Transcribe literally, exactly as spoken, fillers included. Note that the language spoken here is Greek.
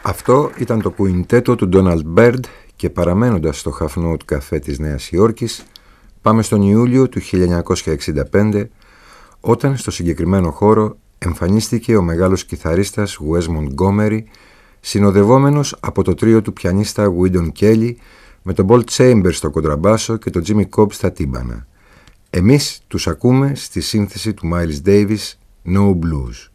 Αυτό ήταν το κουιντέτο του Ντόναλντ Μπέρντ και παραμένοντας στο Half Note καφέ της Νέας Υόρκης, πάμε στον Ιούλιο του χίλια εννιακόσια εξήντα πέντε, όταν στο συγκεκριμένο χώρο εμφανίστηκε ο μεγάλος κιθαρίστας Wes Montgomery, συνοδευόμενος από το τρίο του πιανίστα Windon Kelly, με τον Bolt Chambers στο κοντραμπάσο και τον Jimmy Cobb στα τύμπανα. Εμείς τους ακούμε στη σύνθεση του Miles Davis No Blues.